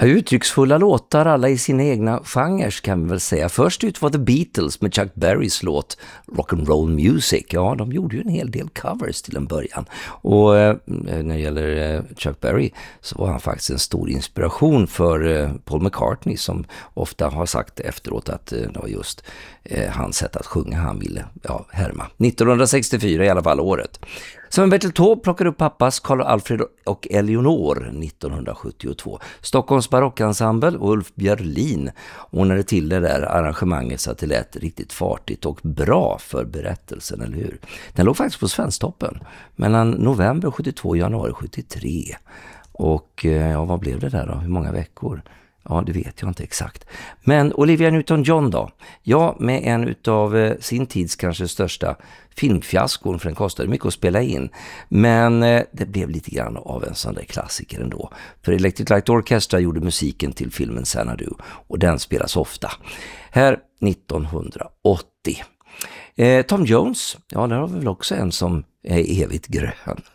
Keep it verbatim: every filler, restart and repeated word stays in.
Uttrycksfulla låtar, alla i sina egna genrer kan vi väl säga. Först ut var The Beatles med Chuck Berrys låt Rock'n'Roll Music. Ja, de gjorde ju en hel del covers till en början. Och eh, när det gäller eh, Chuck Berry så var han faktiskt en stor inspiration för eh, Paul McCartney, som ofta har sagt efteråt att eh, det var just eh, hans sätt att sjunga han ville ja, härma. nittonhundrasextiofyra i alla fall året. Som Bertil Taube plockar upp pappas Carl Alfred och Eleonor nittonhundrasjuttiotvå. Stockholms barockensemble och Ulf Björlin ordnade till det där arrangemanget så att det lät riktigt fartigt och bra för berättelsen, eller hur? Den låg faktiskt på Svensktoppen mellan november sjuttiotvå och januari sjuttiotre. Och ja, vad blev det där då? Hur många veckor? Ja, det vet jag inte exakt. Men Olivia Newton-John då? Ja, med en utav eh, sin tids kanske största filmfiaskon, för den kostade mycket att spela in. Men eh, det blev lite grann av en sån där klassiker ändå. För Electric Light Orchestra gjorde musiken till filmen Xanadu, och den spelas ofta. Här nittonhundraåttio. Eh, Tom Jones, ja, där har vi väl också en som är evigt grön.